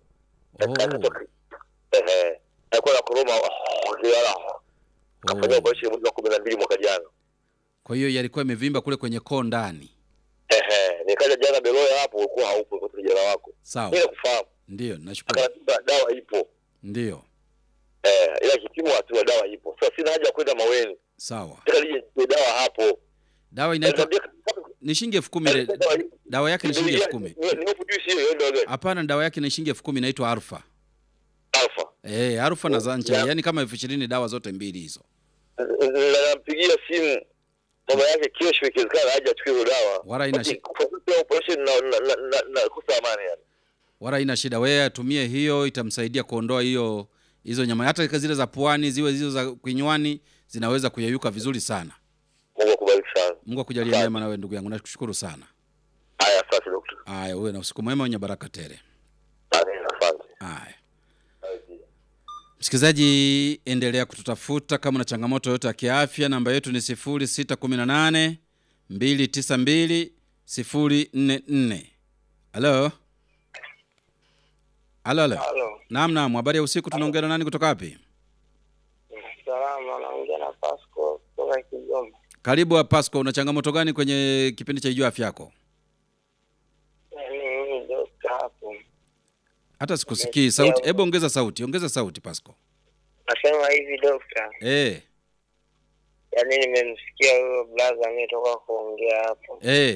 Alikuwa na koroma kiala. Kafanya operation mwezi wa 12 mwaka jana. Kwa hiyo yalikuwa imevimba kule kwenye koo ndani. Nikaja jana Beloya hapo, ulikuwa haupo kwa kijana wako. Sawa. Mimi nakufahamu. Ndio, nashukuru. Akaniambia dawa ipo. Ndio. Ila kipimo tu dawa ipo. Sasa sina haja kwenda maweni. Sawa. Ndio dawa hapo. Dawa inaitwa ni shilingi 10,000. Dawa yake ni shilingi 10,000. Hapana, dawa yake ni shilingi 10,000, inaitwa Alpha. Alpha na Zancha, yani kama 20,000 dawa zote mbili hizo. Nampigia simu baba yake kesho ikiwezekana aje achukue dawa. Wala ina shida. Operation na kusa amani yani. Wala ina shida, wewe atumie hiyo, itamsaidia kuondoa hizo nyama, hata zile za puani ziwe hizo za kinywani zinaweza kuyeyuka vizuri sana. Mungu akubariki sana. Mungu akujalie neema na wewe ndugu yangu. Nakushukuru sana. Haya, asante daktari. Haya, wewe na usiku mwema wenye baraka tele. Asante. Haya. Msikilizaji, endelea kututafuta kama una changamoto yoyote ya kiafya. Namba yetu ni 0618 292 044. Halo. Naam, habari ya usiku, tunaongea na nani kutoka wapi? Salama, naongea na Pasco kutoka Kigoma. Karibu wa Pasco, una changamoto gani kwenye kipindi cha Jua Afya Yako? Mimi dokta hapo. Hata sikusikii sauti. Hebu ongeza sauti Pasco. Nasema hivi dokta. Yaani nimemsikia huyo brother ametoka kuongea hapo.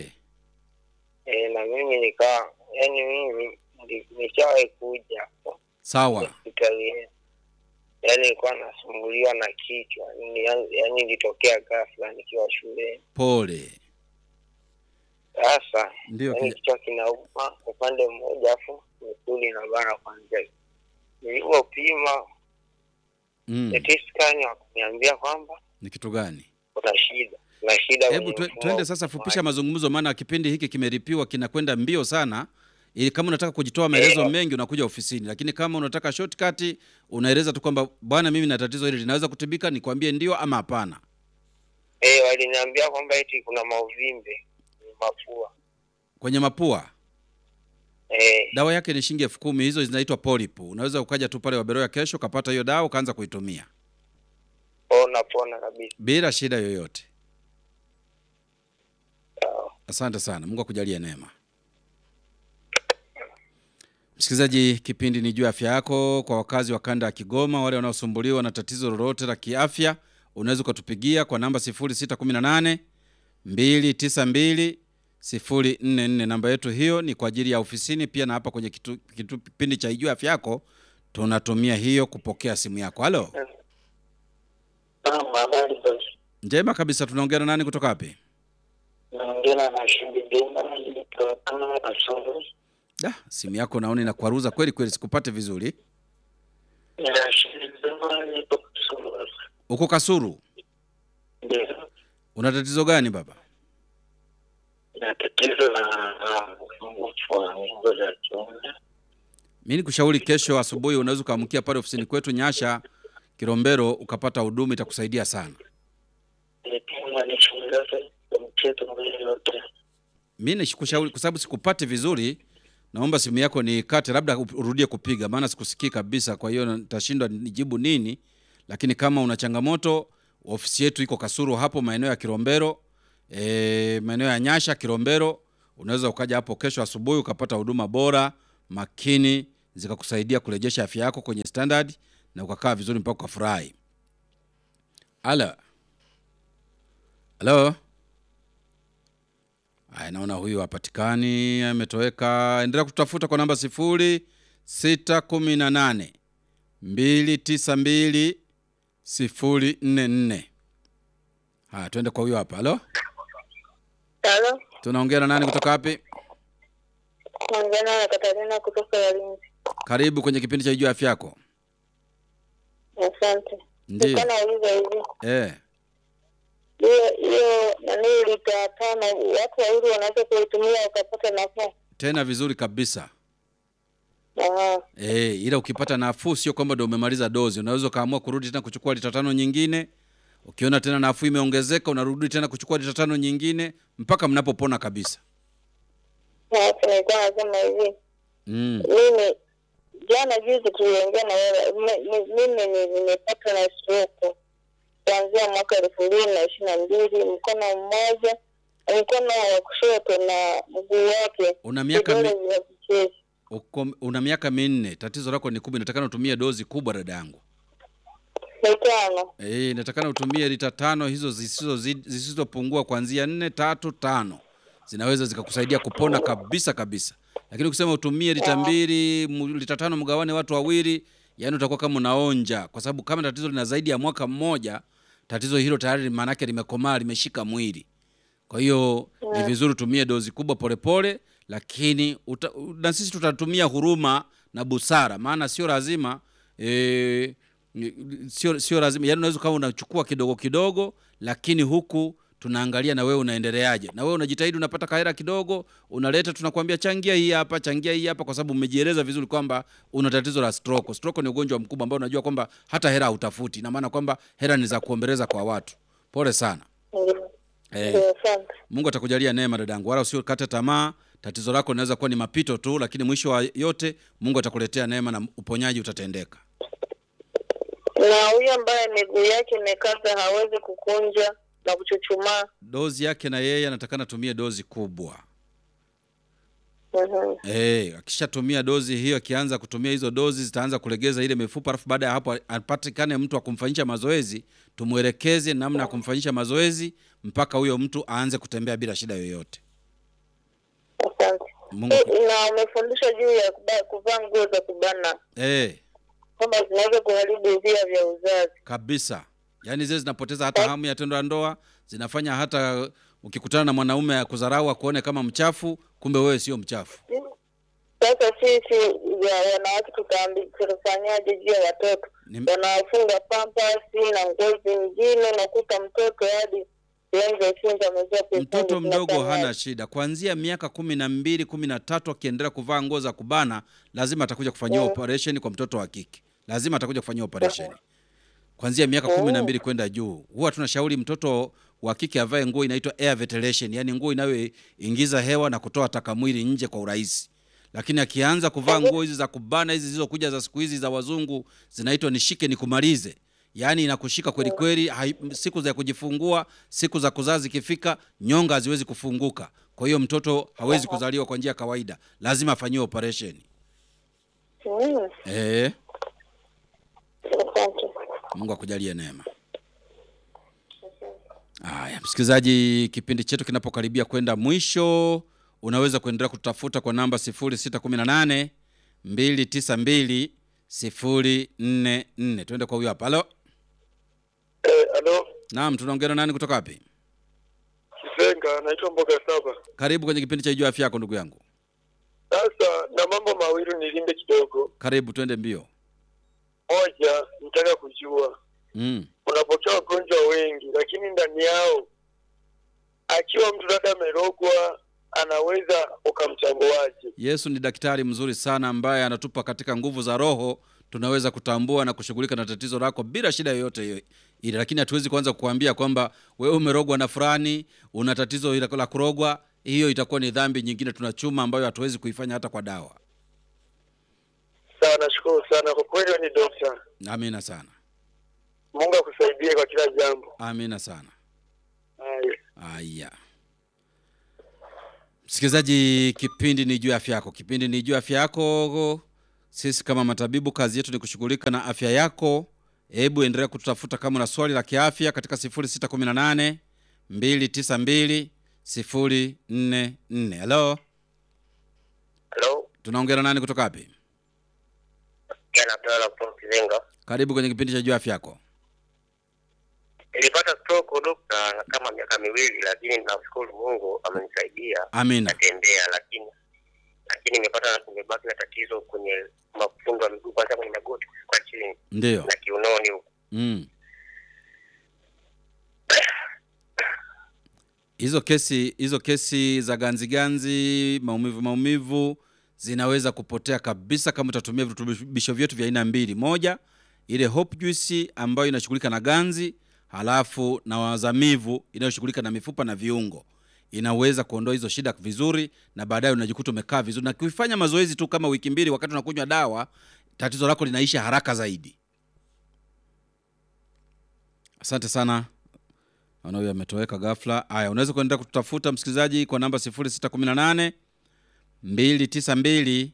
Na mimi mimi nishawahi kuja hapo. Sawa. Yaani nilikuwa nasumbuliwa na kichwa. Yaani ilitokea ghafla nikiwa shule. Pole. Sasa ndio kichwa kinauma upande mmoja afu misuli na bara kwanza. Nilipopima scan wakaniambia kwamba ni kitu gani? Kuna shida. Hebu twende sasa, fupisha mazungumzo, maana kipindi hiki kimeripiwa kinakwenda mbio sana. Ili kama unataka kujitoa maelezo mengi unakuja ofisini, lakini kama unataka shortcut unaeleza tu kwamba bwana, mimi na tatizo hili linaweza kutibika, nikwambie ndio ama hapana. Waliniambia kwamba eti kuna mauvimbe mapua. Kwenye mapua? Dawa yake ni shilingi 10,000, hizo zinaitwa polyp. Unaweza ukaja tu pale Waberoya kesho kapata hiyo dawa ukaanza kuitumia. Napona kabisa. Bila shida yoyote. Asante sana. Mungu akujalie neema. Msikilizaji, kipindi ni Jua Afya Yako. Kwa wakazi wa kanda ya Kigoma, wale wanaosumbuliwa na tatizo lolote la kiafya, unaweza kutupigia kwa namba 0618 292 044. Namba yetu hiyo ni kwa ajili ya ofisini pia, na hapa kwenye kipindi cha Jua Afya Yako tunatumia hiyo kupokea simu yako. Halo. Njema kabisa, tunaongea na nani kutoka wapi? Naongea na Shibiduma kutoka Kasulu. Simu yako naona inakwaruza kweli, sikupate vizuri. Uko Kasulu? Ndio. Una tatizo gani baba? Na tatizo la nguvu za kiume. Mimi nikushauri kesho asubuhi unaweza kuamkia pale ofisini kwetu Nyasha Kilombero ukapata huduma, itakusaidia sana. Mimi nikushauri kwa sababu sikupate vizuri, naomba simu yako nikate, labda urudie kupiga maana sikusikii kabisa, kwa hiyo nitashindwa nijibu nini, Lakini kama una changamoto, ofisi yetu iko Kasulu hapo maeneo ya Kilombero, maeneo ya Nyasha Kilombero. Unaweza ukaja hapo kesho asubuhi ukapata huduma bora, makini, zikakusaidia kurejesha afya yako kwenye standard na ukakaa vizuri mpaka ukafurahi. Halo. Naona huyu hapatikani, ametoweka. Endelea kutafuta kwa namba 0618 292 044. Twende kwa huyu hapa. Halo. Tunaongea na nani kutoka wapi? Naongea na Katarina kutoka Yalinzi. Karibu kwenye kipindi cha Ijue Afya Yako. Asante. Ndiyo. Nauliza hivi. Hiyo lita 5 watu wawili wanaweza kuitumia ukapata nafuu? Tena vizuri kabisa. Aha. Ila ukipata nafuu sio kwamba ndio umemaliza dozi. Unaweza kaamua kurudi tena kuchukua lita 5 nyingine. Ukiona tena nafuu imeongezeka unarudi tena kuchukua lita 5 nyingine mpaka mnapopona kabisa. Nilikuwa nasema hivi. Mimi jana juzi tuliongea na wewe. Mimi nimepata na stroke kuanzia mwaka 2022, mkono wa kushoto na mguu wake. Una miaka 4. Tatizo lako ni kubwa, inatakana utumie dozi kubwa dada yangu. 5. Inatakana utumie lita 5 hizo zisizopungua kuanzia 4, 3, 5. Zinaweza zikakusaidia kupona kabisa kabisa. Lakini ukisema utumie lita 2, lita 5 mgawane watu wawili, yani utakuwa kama unaonja, kwa sababu kama tatizo lina zaidi ya mwaka mmoja, tatizo hilo tayari maana yake limekomaa, limeshika mwili. Kwa hiyo ni vizuri tumie dozi kubwa polepole, lakini na sisi tutatumia huruma na busara, maana sio lazima sio lazima, yani unaweza kama unachukua kidogo kidogo, lakini huku tunaangalia na wewe unaendeleaje. Na wewe unajitahidi, unapata kahera kidogo, unaleta, tunakuambia changia hii hapa, kwa sababu umejieleza vizuri kwamba una tatizo la stroke. Stroke ni ugonjwa mkubwa ambao unajua kwamba hata hera hutafuti. Na maana kwamba hera ni za kuombeleza kwa watu. Pole sana. Mungu atakujalia neema dadangu, wala usikate tamaa. Tatizo lako linaweza kuwa ni mapito tu, lakini mwisho wa yote Mungu atakuletea neema na uponyaji utatendeka. Na huyu ambaye miguu yake imekaza, hawezi kukunja na kuchuchumaa, dozi yake na yeye anatakana tumie dozi kubwa. Akishatumia dozi hiyo, akianza kutumia hizo dozi zitaanza kulegeza ile mifupa, alafu baada ya hapo apatikane mtu akumfanyisha mazoezi, tumuelekeze namna ya kumfanyisha mazoezi mpaka huyo mtu aanze kutembea bila shida yoyote. Asante. Na umefundisha juu ya kuvaa nguo za kubana. Kama zinaweza kuharibu via vya uzazi. Kabisa. Yaani zile zinapoteza hata hamu ya tendo la ndoa, zinafanya hata ukikutana na mwanaume ya kudharau kuone kama mchafu, kumbe wewe sio mchafu. Sasa sisi wanawake tutafanyaje juu ya watoto? Wanafunga pampers na ngozi nyingine, nakuta mtoto hadi mtoto mdogo hana shida. Kuanzia miaka 12, 13 akiendelea kuvaa nguo za kubana, lazima atakuja kufanyia operation kwa mtoto wa kike. Lazima atakuja kufanyia operation. Kuanzia miaka 12 kwenda juu. Huwa tunashauri mtoto wa kike avae nguo inaitwa air ventilation, yani nguo inayoingiza hewa na kutoa taka mwili nje kwa urahisi. Lakini akianza kuvaa nguo hizi za kubana, hizi zilizokuja za siku hizi za wazungu, zinaitwa nishike nikumalize. Yaani inakushika kweli kweli, siku za kujifungua, siku za kuzazi kifika, nyonga haziwezi kufunguka. Kwa hiyo mtoto hawezi kuzaliwa kwa njia kawaida. Lazima afanyiwe operation. Mungu akujalie neema. Haya, msikilizaji, kipindi chetu kinapokaribia kwenda mwisho, unaweza kuendelea kutafuta kwa namba 0618 292 044. Twende kwa huyo hapa. Halo. Halo. Naam, tunaongea na nani kutoka wapi? Kisenga, naitwa Mboga Saba. Karibu kwenye kipindi cha Ijue Afya Yako ndugu yangu. Sasa na mambo mawili nilinde kidogo. Karibu, twende mbio. Moja, nitaka kujua. Unapokea wagonjwa wengi, lakini ndani yao akiwa mtu dada amerogwa, anaweza ukamtambuaje? Yesu ni daktari mzuri sana ambaye anatupa katika nguvu za roho, tunaweza kutambua na kushughulika na tatizo lako bila shida yoyote ile. Lakini hatuwezi kuanza kukuambia kwamba wewe umerogwa na fulani, una tatizo la kurogwa. Hiyo itakuwa ni dhambi nyingine tunachuma ambayo hatuwezi kuifanya hata kwa dawa. Sana, nashukuru sana kwa kweli, ni daktari. Amina sana. kwa kila jambo. Amina sana. Haya. Msikilizaji, kipindi ni juu ya afya yako. Kipindi ni juu ya afya yako. Sisi kama matabibu kazi yetu ni kushughulika na afya yako. Hebu endelea kututafuta kama una swali la kiafya katika 0618 292 044. Hello. Hello. Tunaongea nani kutoka wapi? Yana Abdalla kutoka Kizenga. Karibu kwenye kipindi cha juu ya afya yako. Nilipata stroke dokta kama miaka 2, lakini nashukuru Mungu amenisaidia. Amina. Natembea lakini nimebaki na tatizo kwenye mafundo ya miguu, kwanza kwenye magoti kwa chini. Ndio. Na kiunoni huko. Hizo kesi za ganzi maumivu zinaweza kupotea kabisa kama utatumia virutubisho vyetu vya aina mbili. Moja, ile Hope Juice ambayo inashughulika na ganzi, halafu na wazamivu inayoshughulika na mifupa na viungo. Inaweza kuondoa hizo shida vizuri na baadaye unajikuta umekaa vizuri. Na kuifanya mazoezi tu kama wiki 2 wakati unakunywa dawa, tatizo lako linaisha haraka zaidi. Asante sana. Huyo ametoweka ghafla. Haya, unaweza kuendelea kututafuta msikilizaji kwa namba 0618 292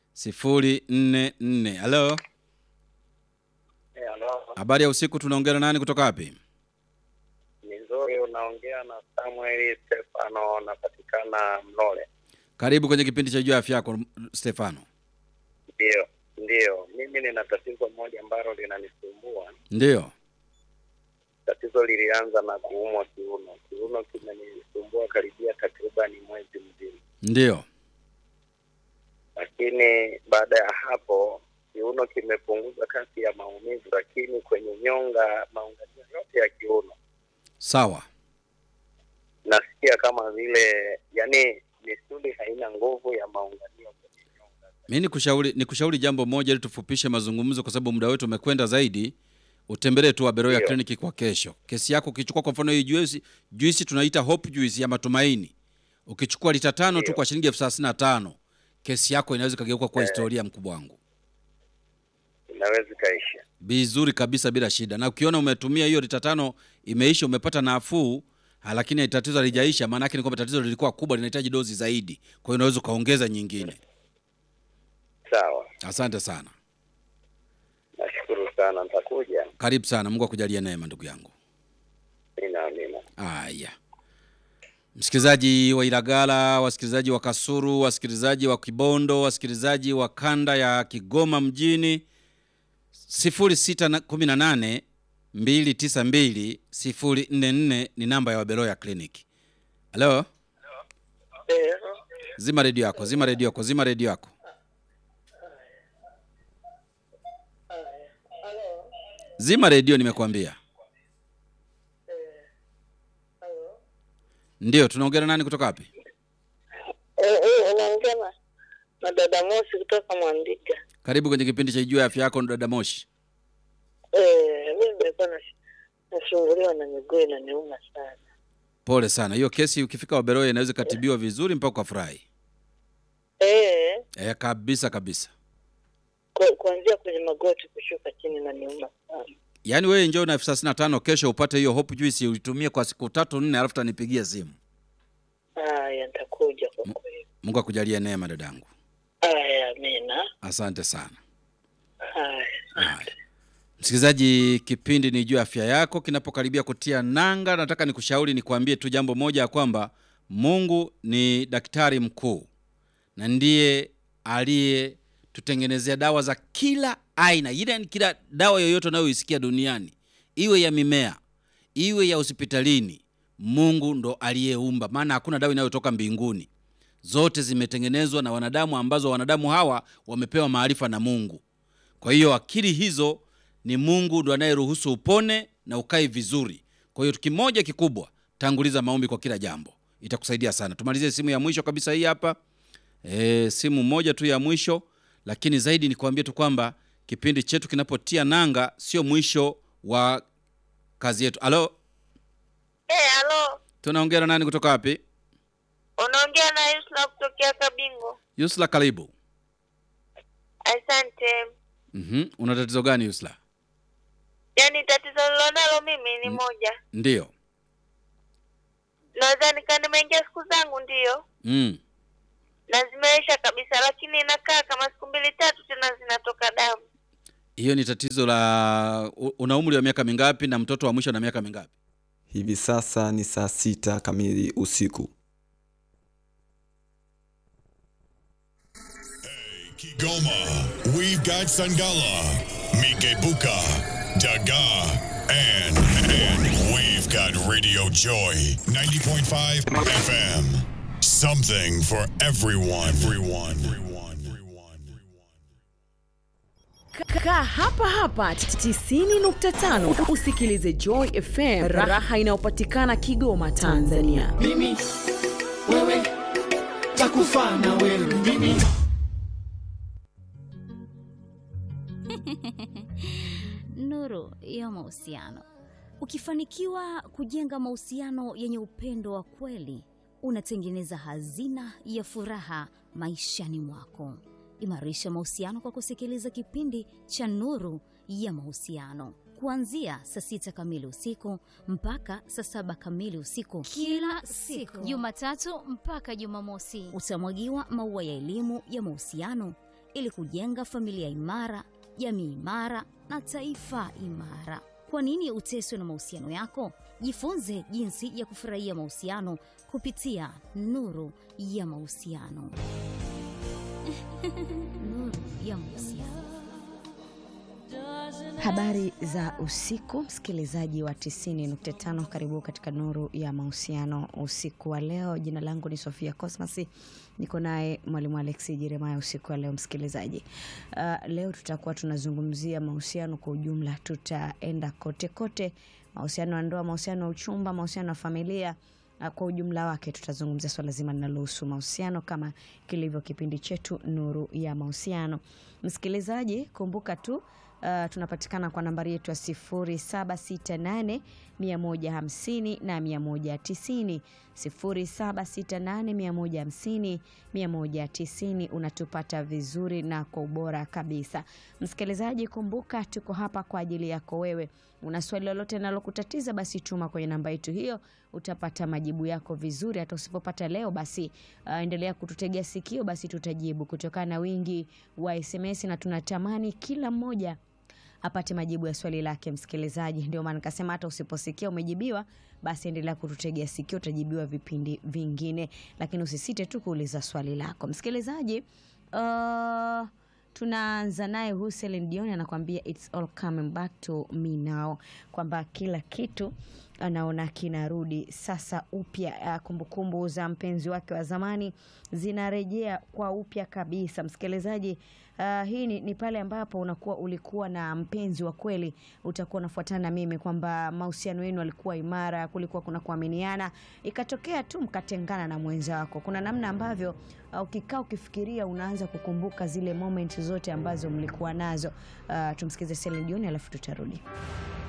044. Hello. Hello. Habari ya usiku, tunaongea na nani kutoka wapi? Nzuri, unaongea na Samuel Stefano, napatikana Mlole. Karibu kwenye kipindi cha juu ya afya yako Stefano. Ndio. Mimi nina tatizo moja ambalo linanisumbua. Ndio. Tatizo lilianza na kuumwa kiuno. Kiuno kimenisumbua karibia takriban mwezi mzima. Ndio. Lakini baada ya hapo kiuno kimepunguza kasi ya maumivu, lakini kwenye nyonga, maunganio yote ya kiuno. Sawa. Nasikia kama vile yani misuli haina nguvu ya maunganio kwenye nyonga. Mimi nikushauri jambo moja ili tufupishe mazungumzo kwa sababu muda wetu umekwenda zaidi. Utembelee tu Beroya Clinic kwa kesho. Kesi yako ukichukua kwa mfano hii juice tunaita Hope Juice ya matumaini. Ukichukua lita 5 tu kwa shilingi 35,000, kesi yako inaweza kugeuka kwa historia mkubwa wangu. Inaweza kaisha vizuri kabisa bila shida. Na ukiona umetumia hiyo lita 5 imeisha, umepata nafuu, lakini tatizo halijaisha, maana yake ni kwamba tatizo lilikuwa kubwa, linahitaji dozi zaidi. Kwa hiyo unaweza kaongeza nyingine. Sawa. Asante sana. Nashukuru sana, nitakuja. Karibu sana, Mungu akujalie neema ndugu yangu. Amina. Haya. Msikilizaji wa Ilagala, wasikilizaji wa Kasuru, wasikilizaji wa Kibondo, wasikilizaji wa kanda ya Kigoma mjini, 0618 292 044 ni namba ya Beroya Clinic. Hello? Zima redio yako, zima redio yako. Zima redio nimekuambia. Ndio, tunaongea nani kutoka wapi? Unaongea na dada Moshi kutoka Mwandiga. Karibu kwenye kipindi cha Jua Afya Yako dada Moshi. Mimi nimekuwa nasumbuliwa na miguu na niuma sana. Pole sana. Hiyo kesi ukifika Beroya inaweza katibiwa vizuri mpaka ukafurahi. Kabisa. Kuanzia kwenye magoti kushuka chini na niuma sana. Yaani wewe njoo na 35 kesho upate hiyo Hope Juice uitumie kwa siku 3-4 alafu tanipigia simu. Nitakuja kwa kweli. Mungu akujalie neema dadangu. Amina. Asante sana. Msikilizaji, kipindi ni Jua Afya Yako kinapokaribia kutia nanga, nataka nikushauri nikwambie tu jambo moja, kwamba Mungu ni daktari mkuu na ndiye aliye tutengenezea dawa za kila aina. Ile kila dawa yoyote unayoisikia duniani, iwe ya mimea, iwe ya hospitalini, Mungu ndo aliyeumba. Maana hakuna dawa inayotoka mbinguni. Zote zimetengenezwa na wanadamu, ambazo wanadamu hawa wamepewa maarifa na Mungu. Kwa hiyo akili hizo ni Mungu ndo anayeruhusu upone na ukae vizuri. Kwa hiyo kimoja kikubwa, tanguliza maombi kwa kila jambo. Itakusaidia sana. Tumalizie simu ya mwisho kabisa hii hapa. Simu moja tu ya mwisho, lakini zaidi ni kuambia tu kwamba kipindi chetu kinapotia nanga sio mwisho wa kazi yetu. Halo? Halo. Tunaongea na nani kutoka wapi? Unaongea na Yusla kutoka Kabingo. Yusla, karibu. Asante. Una tatizo gani Yusla? Yaani Yaani tatizo nilonalo mimi ni moja. Ndio. Naweza nimeingia siku zangu ndio. Na zimeisha kabisa, lakini inakaa kama siku 2-3 tena zinatoka damu. Hiyo ni tatizo la una umri wa miaka mingapi na mtoto wa mwisho na miaka mingapi? Hivi sasa ni saa 6 kamili usiku. Hey, Kigoma, we've got Sangala, Mikebuka, Daga, and we've got Radio Joy 90.5 FM. Something for everyone. Kaa hapa 90.5 usikilize Joy FM, raha inayopatikana Kigoma, Tanzania. Mimi wewe takufa na wewe mimi. Nuru ya mahusiano. Ukifanikiwa kujenga mahusiano yenye upendo wa kweli, unatengeneza hazina ya furaha maishani mwako. Imarisha mahusiano kwa kusikiliza kipindi cha Nuru ya Mahusiano kuanzia saa 6 kamili usiku mpaka saa 7 kamili usiku kila siku, Jumatatu mpaka Jumamosi. Utamwagiwa maua ya elimu ya mahusiano ili kujenga familia imara, jamii imara na taifa imara. Kwa nini uteswe na mahusiano yako? Jifunze jinsi ya kufurahia mahusiano kupitia Nuru ya Mahusiano. Nuru ya Mahusiano. Habari za usiku, msikilizaji wa 90.5, karibu katika Nuru ya Mahusiano usiku wa leo. Jina langu ni Sofia Cosmas, niko naye mwalimu Alex Jeremiah usiku wa leo msikilizaji. Leo tutakuwa tunazungumzia mahusiano kwa ujumla, tutaenda kote, mahusiano ya ndoa, mahusiano ya uchumba, mahusiano ya familia. Kwa ujumla wake tutazungumzia swala zima linalohusu mahusiano kama kilivyo kipindi chetu Nuru ya Mahusiano. Msikilizaji, kumbuka tu tunapatikana kwa nambari yetu ya 0768 150 na 190. 0768 150 190. Unatupata vizuri na kwa ubora kabisa. Msikilizaji, kumbuka tuko hapa kwa ajili yako wewe. Una swali lolote linalokutatiza, basi tuma kwenye namba yetu hiyo, utapata majibu yako vizuri. Hata usipopata leo, basi endelea kututegea sikio, basi tutajibu kutokana na wingi wa SMS, na tunatamani kila mmoja apate majibu ya swali lake msikilizaji. Ndio maana nikasema hata usiposikia umejibiwa, basi endelea kututegea sikio, utajibiwa vipindi vingine, lakini usisite tu kuuliza swali lako msikilizaji. Tunaanza naye Hussein Dion anakuambia it's all coming back to me now, kwamba kila kitu anaona kinarudi sasa upya. Kumbukumbu za mpenzi wake wa zamani zinarejea kwa upya kabisa msikilizaji. Hii ni pale ambapo ulikuwa na mpenzi wa kweli, utakuwa unafuatana na mimi kwamba mahusiano yenu yalikuwa imara, kulikuwa kuna kuaminiana, ikatokea tu mkatengana na mwenza wako. Kuna namna ambavyo ukikaa ukifikiria unaanza kukumbuka zile moments zote ambazo mlikuwa nazo. Tumsikize Celine Dion alafu tutarudi.